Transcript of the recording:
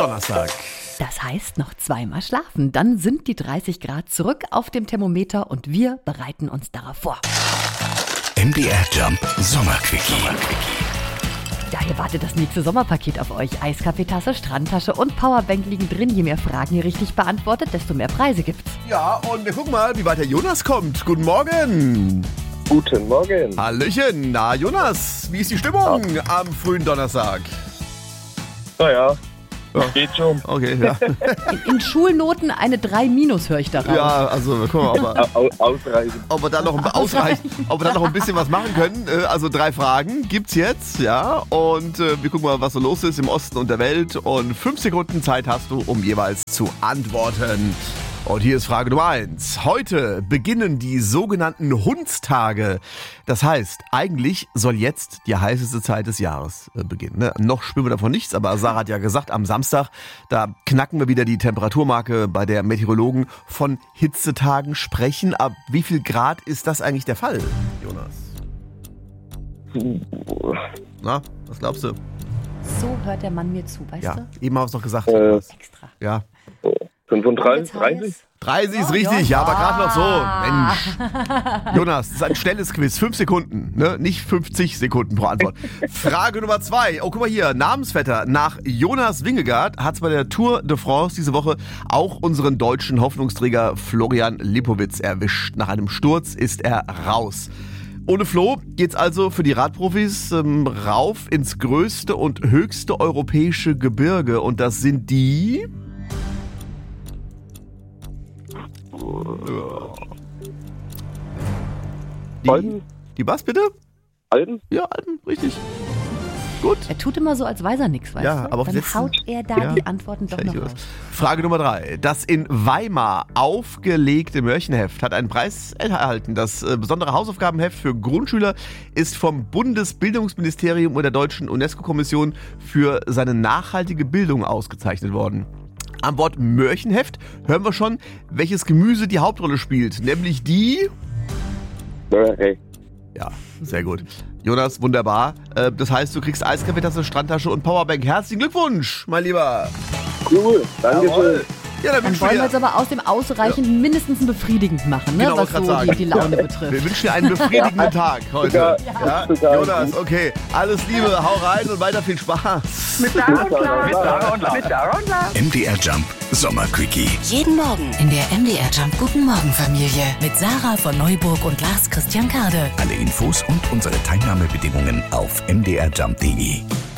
Donnerstag. Das heißt, noch zweimal schlafen. Dann sind die 30 Grad zurück auf dem Thermometer und wir bereiten uns darauf vor. MDR Jump Sommerquickie. Ja, hier wartet das nächste Sommerpaket auf euch. Eiskaffeetasse, Strandtasche und Powerbank liegen drin. Je mehr Fragen ihr richtig beantwortet, desto mehr Preise gibt's. Ja, und wir gucken mal, wie weit der Jonas kommt. Guten Morgen. Guten Morgen. Hallöchen. Na, Jonas, wie ist die Stimmung am frühen Donnerstag? Naja, geht schon. Okay, ja. In Schulnoten eine 3- höre ich daraus. Ja, also wir gucken mal, Ausreichend. ob wir da noch ein bisschen was machen können. Also 3 Fragen gibt's jetzt, ja. Und wir gucken mal, was so los ist im Osten und der Welt. Und 5 Sekunden Zeit hast du, um jeweils zu antworten. Und hier ist Frage Nummer 1. Heute beginnen die sogenannten Hundstage. Das heißt, eigentlich soll jetzt die heißeste Zeit des Jahres beginnen. Ne? Noch spüren wir davon nichts, aber Sarah hat ja gesagt, am Samstag, da knacken wir wieder die Temperaturmarke, bei der Meteorologen von Hitzetagen sprechen. Ab wie viel Grad ist das eigentlich der Fall, Jonas? Na, was glaubst du? So hört der Mann mir zu, weißt Ja, du? eben haben wir es noch gesagt. Extra. Ja. 35, 30? 30 ist richtig, ja, aber gerade noch so. Mensch. Jonas, das ist ein schnelles Quiz. 5 Sekunden, ne? Nicht 50 Sekunden pro Antwort. Frage Nummer 2. Oh, guck mal hier. Namensvetter. Nach Jonas Wingegaard hat es bei der Tour de France diese Woche auch unseren deutschen Hoffnungsträger Florian Lipowitz erwischt. Nach einem Sturz ist er raus. Ohne Flo geht's also für die Radprofis rauf ins größte und höchste europäische Gebirge. Und das sind die... Alpen? Die was bitte? Alpen? Ja, Alpen, richtig. Gut. Er tut immer so, als weiß er nichts, weißt Ja, du? aber auf Dann letzten- haut er da die Antworten doch noch raus. Frage Nummer 3. Das in Weimar aufgelegte Märchenheft hat einen Preis erhalten. Das besondere Hausaufgabenheft für Grundschüler ist vom Bundesbildungsministerium und der Deutschen UNESCO-Kommission für seine nachhaltige Bildung ausgezeichnet worden. Am Wort Märchenheft hören wir schon, welches Gemüse die Hauptrolle spielt, nämlich die... Okay. Ja, sehr gut. Jonas, wunderbar. Das heißt, du kriegst Eiskaffeetasse, Strandtasche und Powerbank. Herzlichen Glückwunsch, mein Lieber. Cool, danke schön. Ja, dann Dann wünschen wollen wir wir... jetzt aber aus dem Ausreichend mindestens ein befriedigend machen, ne? Genau, Was wollte so grad sagen. die Laune betrifft. Wir wünschen dir einen befriedigenden Tag heute. Ja? Total. Jonas, okay. Alles Liebe, hau rein und weiter viel Spaß. Mit Sarah und Lars. MDR Jump Sommerquickie. Jeden Morgen in der MDR Jump Guten Morgen Familie mit Sarah von Neuburg und Lars Christian Kade. Alle Infos und unsere Teilnahmebedingungen auf mdrjump.de.